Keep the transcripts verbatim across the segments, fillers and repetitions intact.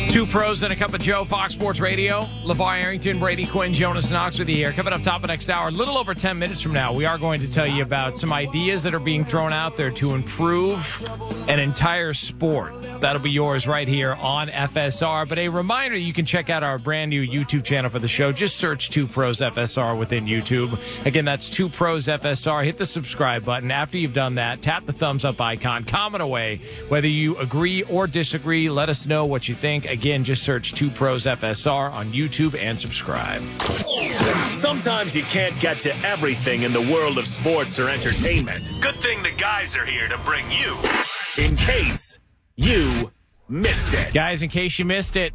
Two pros and a cup of Joe, Fox Sports Radio. LeVar Arrington, Brady Quinn, Jonas Knox with you here. Coming up top of next hour, a little over ten minutes from now, we are going to tell you about some ideas that are being thrown out there to improve an entire sport. That'll be yours right here on F S R. But a reminder, you can check out our brand new YouTube channel for the show. Just search Two Pros F S R within YouTube. Again, that's Two Pros F S R. Hit the subscribe button. After you've done that, tap the thumbs up icon. Comment away. Whether you agree or disagree, let us know what you think. Again, just search Two Pros F S R on YouTube and subscribe. Sometimes you can't get to everything in the world of sports or entertainment. Good thing the guys are here to bring you in case you missed it. Guys, in case you missed it,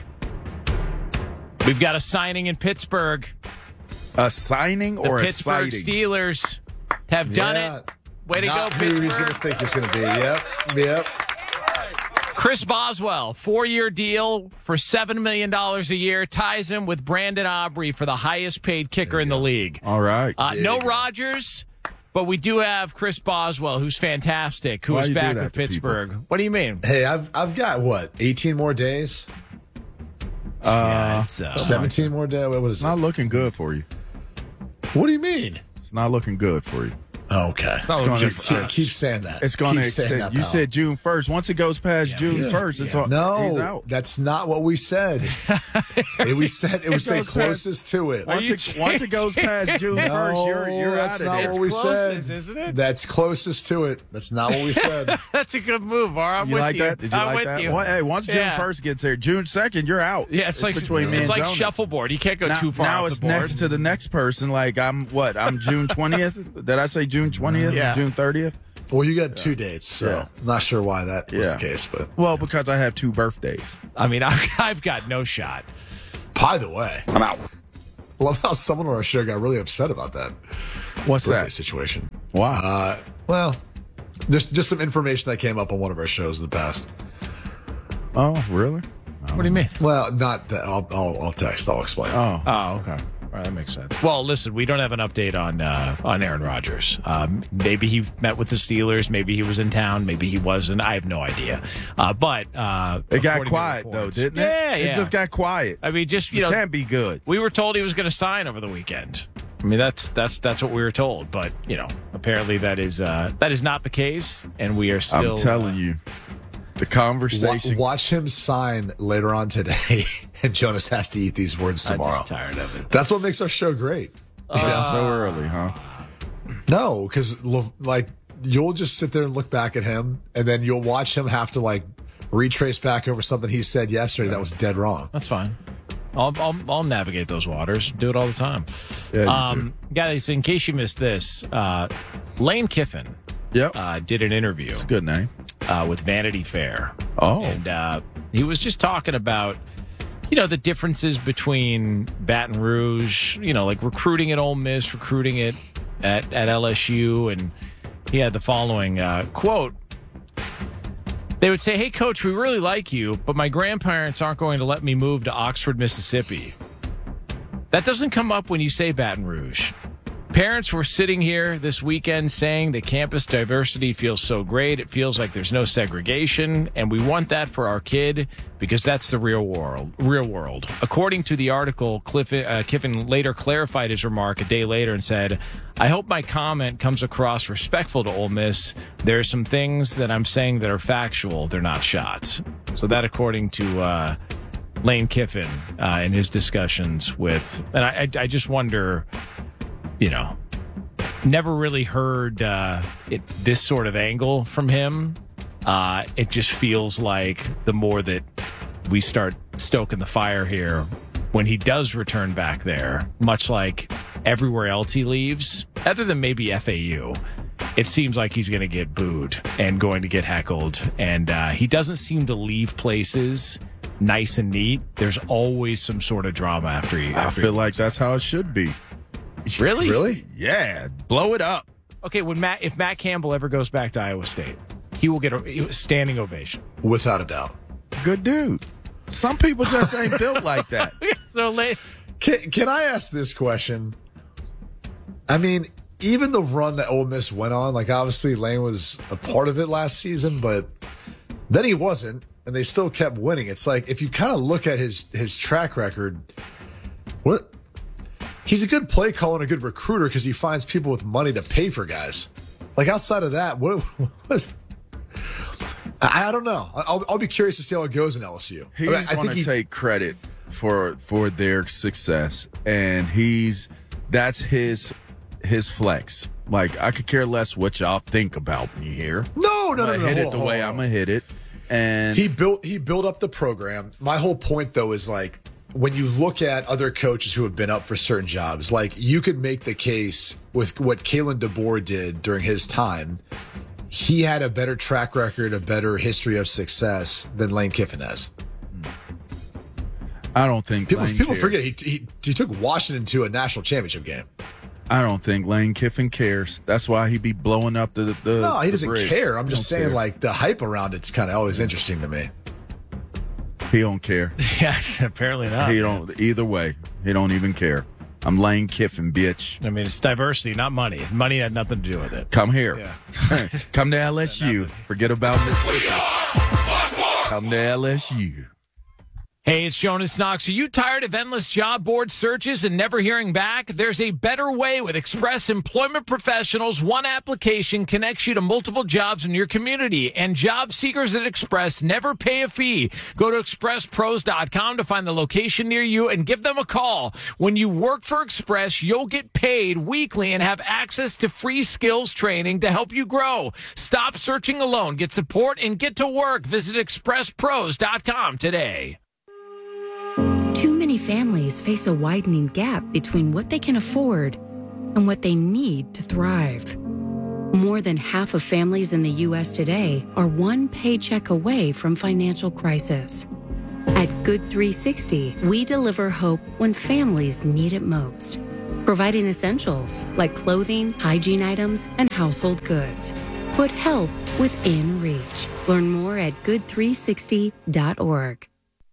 we've got a signing in Pittsburgh. A signing The or a Pittsburgh sighting? Steelers have done Yeah. it. Way to Not go, who he's going to Pittsburgh. think it's going to be. Yep, yep. Chris Boswell, four-year deal for seven million dollars a year, ties him with Brandon Aubrey for the highest-paid kicker in the league. All right. Uh, There no you go. Rodgers, but we do have Chris Boswell, who's fantastic, who Why is you do back that with to people? Pittsburgh. What do you mean? Hey, I've I've got what eighteen more days, Yeah, it's, uh, seventeen more days. What is It's it? not looking good for you. What do you mean? It's not looking good for you. Okay, not It's looking gonna- good for keep, us. keep saying that. It's going to Keep saying extend. that, You pal. said June first. Once it goes past June first, it's on. He's no. out. That's not what we said. It- we said it was say goes past- closest to it. Once you it, once it goes past June No, first, you're you're that's out of not there. what we closest, said. isn't it? That's closest to it. That's not what we said. That's a good move, all right? I'm You with like you. that? Did you I'm like with that? you. Well, hey, once June Yeah. first gets there, June second, you're out. Yeah, it's, like between me it's and like Jonas. shuffleboard. You can't go Now, too far now off it's the board. next to the next person. Like I'm what? I'm June twentieth. Did I say June twentieth? Yeah. June thirtieth? Well, you got two dates, so Yeah. I'm not sure why that was Yeah. the case. But Well, because I have two birthdays. I mean, I've, I've got no shot. by the way, I'm out. love how someone on our show got really upset about that What's birthday that? situation. Why? Uh, well, there's just some information that came up on one of our shows in the past. oh, really? What do you mean? Well, not that. I'll, I'll, I'll text. I'll explain. Oh, Oh, okay. All right, that makes sense. Well, listen, we don't have an update on uh, on Aaron Rodgers. Um, maybe he met with the Steelers. Maybe he was in town. Maybe he wasn't. I have no idea. Uh, but uh, it got according to quiet though, reports- didn't it? Yeah, It yeah. just got quiet. I mean, just you It know, can't be good. we were told he was going to sign over the weekend. I mean, that's that's that's what we were told. But you know, apparently that is uh, that is not the case, and we are still. I'm telling uh, you, the Wa- conversation. watch him sign later on today, and Jonas has to eat these words I'm tomorrow. just tired of it. That's what makes our show great. It's so early, huh? No, because like you'll just sit there and look back at him, and then you'll watch him have to like retrace back over something he said yesterday that was dead wrong. That's fine. I'll, I'll I'll navigate those waters. Do it all the time. Yeah, you Um, guys, in case you missed this, uh, Lane Kiffin Yep. uh, did an interview Good name. uh, with Vanity Fair. Oh. And uh, he was just talking about, you know, the differences between Baton Rouge, you know, like recruiting at Ole Miss, recruiting it at, at L S U. And he had the following uh, quote. They would say, hey, coach, we really like you, but my grandparents aren't going to let me move to Oxford, Mississippi. That doesn't come up when you say Baton Rouge. Parents were sitting here this weekend saying that campus diversity feels so great. It feels like there's no segregation, and we want that for our kid because that's the real world. Real world. According to the article, Cliff, uh, Kiffin later clarified his remark a day later and said, I hope my comment comes across respectful to Ole Miss. There are some things that I'm saying that are factual. They're not shots. So that according to uh, Lane Kiffin uh, in his discussions with, and I, I, I just wonder, you know, never really heard uh, it, this sort of angle from him. Uh, it just feels like the more that we start stoking the fire here, when he does return back there, much like everywhere else he leaves, other than maybe F A U, it seems like he's going to get booed and going to get heckled. And uh, he doesn't seem to leave places nice and neat. There's always some sort of drama after he. I After feel he like that's how it should be. Really? Really? Yeah. Blow it up. Okay, when Matt, if Matt Campbell ever goes back to Iowa State, he will get a standing ovation. Without a doubt. Good dude. Some people just ain't built like that. So late. Can, can I ask this question? I mean, even the run that Ole Miss went on, like obviously Lane was a part of it last season, but then he wasn't. and they still kept winning. It's like, if you kind of look at his his track record, what he's a good play caller and a good recruiter because he finds people with money to pay for guys. Like, outside of that, what was... I, I don't know. I'll, I'll be curious to see how it goes in L S U. He's I mean, I going to he, take credit for for their success, and he's that's his his flex. Like, I could care less what y'all think about me here. No, no, I'm no, gonna no. hit hold it the on, way hold I'm on. gonna hit it, and He built he built up the program. My whole point, though, is like, when you look at other coaches who have been up for certain jobs, like, you could make the case with what Kalen DeBoer did during his time. He had a better track record, a better history of success than Lane Kiffin has. I don't think People, Lane people cares. forget he, he he took Washington to a national championship game. I don't think Lane Kiffin cares. That's why he be blowing up the the. No, he the doesn't bridge. care. I'm He just don't saying, care. like, the hype around it's kind of always interesting to me. He don't care. Yeah, apparently not. He don't either way. He don't even care. I'm Lane Kiffin, bitch. I mean, it's diversity, not money. Money had nothing to do with it. Come here. Yeah. Come to L S U. Forget about Mississippi. Come to L S U. Hey, it's Jonas Knox. Are you tired of endless job board searches and never hearing back? There's a better way with Express Employment Professionals. One application connects you to multiple jobs in your community, and job seekers at Express never pay a fee. Go to express pros dot com to find the location near you and give them a call. When you work for Express, you'll get paid weekly and have access to free skills training to help you grow. Stop searching alone. Get support and get to work. Visit express pros dot com today. Too many families face a widening gap between what they can afford and what they need to thrive. More than half of families in the U S today are one paycheck away from financial crisis. At Good three sixty, we deliver hope when families need it most, providing essentials like clothing, hygiene items, and household goods. Put help within reach. Learn more at good three sixty dot org.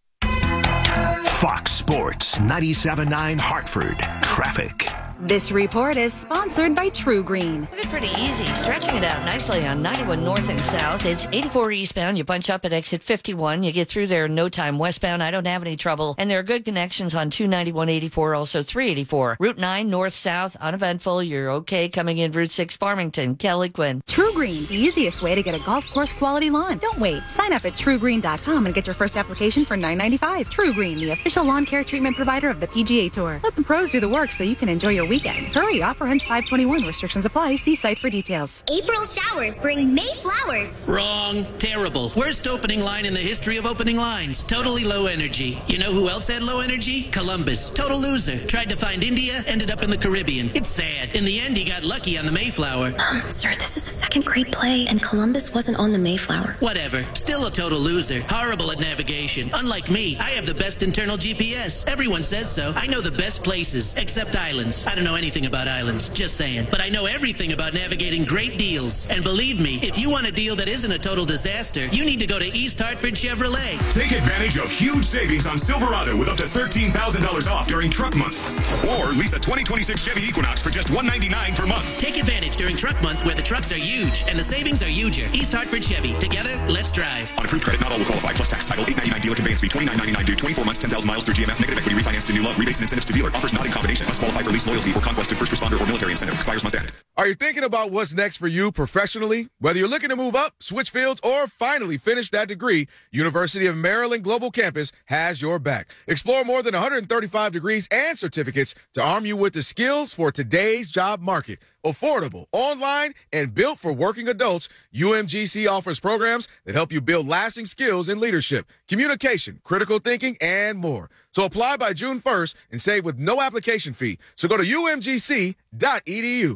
Fox Sports ninety-seven point nine Hartford. Traffic. This report is sponsored by True Green. It's pretty easy. Stretching it out nicely on ninety-one north and south. It's eighty-four eastbound. You bunch up at exit fifty-one. You get through there in no time. Westbound, I don't have any trouble. And there are good connections on two ninety-one eighty-four, also three eighty-four. Route nine, north, south, uneventful. You're okay coming in Route six, Farmington. Kelly Quinn. True Green, the easiest way to get a golf course quality lawn. Don't wait. Sign up at true green dot com and get your first application for nine ninety-five. True Green, the official lawn care treatment provider of the P G A Tour. Let the pros do the work so you can enjoy your weekend. Hurry, offer ends five twenty-one. Restrictions apply. See site for details. April showers bring May flowers. Wrong. Terrible. Worst opening line in the history of opening lines. Totally low energy. You know who else had low energy? Columbus. Total loser. Tried to find India, ended up in the Caribbean. It's sad. In the end, he got lucky on the Mayflower. Um, sir, this is a second grade play, and Columbus wasn't on the Mayflower. Whatever. Still a total loser. Horrible at navigation. Unlike me, I have the best internal G P S. Everyone says so. I know the best places, except islands. I don't know anything about islands, just saying. But I know everything about navigating great deals. And believe me, if you want a deal that isn't a total disaster, you need to go to East Hartford Chevrolet. Take advantage of huge savings on Silverado with up to thirteen thousand dollars off during Truck Month. Or lease a twenty twenty-six Chevy Equinox for just one hundred ninety-nine dollars per month. Take advantage during Truck Month where the trucks are huge and the savings are huger. East Hartford Chevy. Together, let's drive. On approved credit, not all will qualify. Plus tax, title, eight ninety-nine dealer conveyance fee, twenty-nine ninety-nine due, twenty-four months, ten thousand miles through G M F. Negative equity refinance to new loan. Rebates and incentives to dealer. Offers not in combination. Must qualify for lease loyalty or conquest to first responder or military incentive. Expires month end. Are you thinking about what's next for you professionally? Whether you're looking to move up, switch fields, or finally finish that degree, University of Maryland Global Campus has your back. Explore more than one hundred thirty-five degrees and certificates to arm you with the skills for today's job market. Affordable, online, and built for working adults, U M G C offers programs that help you build lasting skills in leadership, communication, critical thinking, and more. So apply by June first and save with no application fee. So go to U M G C dot E D U.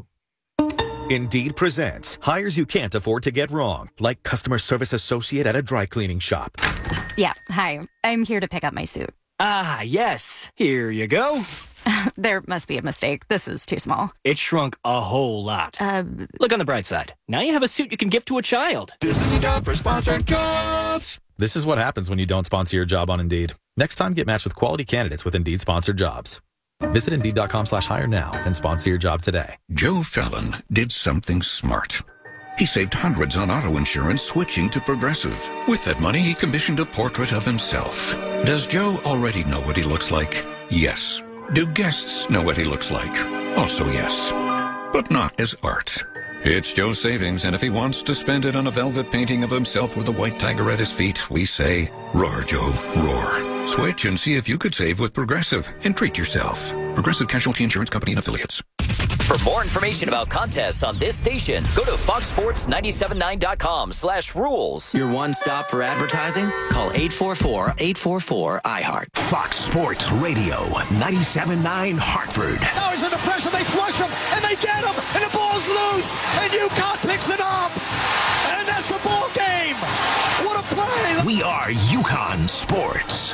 Indeed presents hires you can't afford to get wrong, like customer service associate at a dry cleaning shop. Yeah, hi. I'm here to pick up my suit. Ah, yes. Here you go. There must be a mistake. This is too small. It shrunk a whole lot. Uh, Look on the bright side. Now you have a suit you can gift to a child. This is a job for sponsored jobs. This is what happens when you don't sponsor your job on Indeed. Next time, get matched with quality candidates with Indeed sponsored jobs. Visit Indeed.com slash hire now and sponsor your job today. Joe Fallon did something smart. He saved hundreds on auto insurance switching to Progressive. With that money, he commissioned a portrait of himself. Does Joe already know what he looks like? Yes. Do guests know what he looks like? Also yes. But not as art. It's Joe's savings, and if he wants to spend it on a velvet painting of himself with a white tiger at his feet, we say, roar, Joe, roar. Switch and see if you could save with Progressive and treat yourself. Progressive Casualty Insurance Company and Affiliates. For more information about contests on this station, go to fox sports nine seven nine dot com slash rules. Your one stop for advertising? Call eight four four, eight four four, I heart. Fox Sports Radio, ninety-seven point nine Hartford. Now he's under pressure. They flush him, and they get him, and the ball's loose, and UConn picks it up, and that's the ball game. What a play. We are UConn Sports.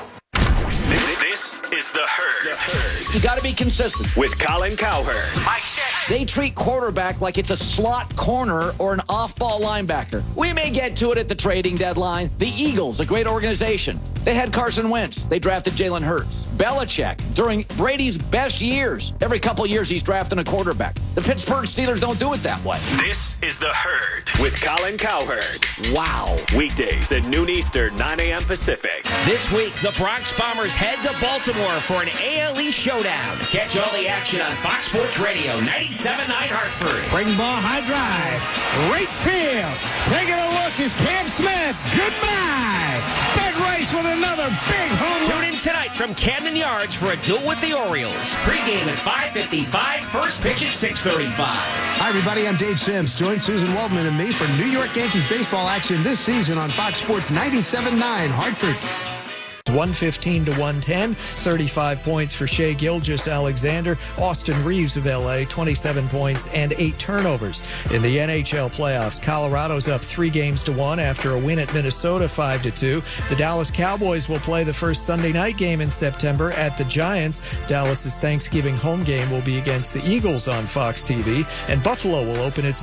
This is The Herd. The Herd. You got to be consistent. With Colin Cowherd. They treat quarterback like it's a slot corner or an off-ball linebacker. We may get to it at the trading deadline. The Eagles, a great organization. They had Carson Wentz. They drafted Jalen Hurts. Belichick, during Brady's best years, every couple years he's drafting a quarterback. The Pittsburgh Steelers don't do it that way. This is The Herd with Colin Cowherd. Wow. Weekdays at noon Eastern, nine a.m. Pacific. This week, the Bronx Bombers head to Baltimore for an A L E showdown. Catch all the action on Fox Sports Radio, ninety-seven point nine Hartford. Breaking ball, high drive. Right field. Taking a look is Cam Smith. Goodbye. Big race with another big home run. Tune in tonight from Camden Yards for a duel with the Orioles. Pre-game at five fifty-five, first pitch at six thirty-five. Hi, everybody. I'm Dave Sims. Join Susan Waldman and me for New York Yankees baseball action this season on Fox Sports ninety-seven point nine Hartford. one fifteen to one ten, thirty-five points for Shea Gilgeous-Alexander. Austin Reeves of L A, twenty-seven points and eight turnovers. In the N H L playoffs, Colorado's up three games to one after a win at Minnesota five to two. The Dallas Cowboys will play the first Sunday night game in September at the Giants. Dallas's Thanksgiving home game will be against the Eagles on Fox T V, and Buffalo will open its